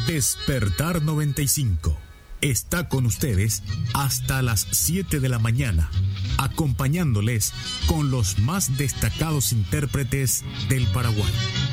Despertar 95. Está con ustedes hasta las 7 de la mañana, acompañándoles con los más destacados intérpretes del Paraguay.